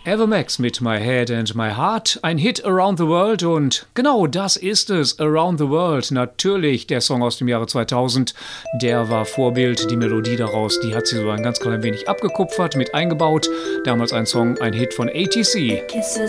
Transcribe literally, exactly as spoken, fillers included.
Ava Max mit My Head and My Heart, ein Hit around the world und genau das ist es, Around the World. Natürlich der Song aus dem Jahre zweitausend, der war Vorbild, die Melodie daraus, die hat sie so ein ganz klein wenig abgekupfert, mit eingebaut. Damals ein Song, ein Hit von A T C.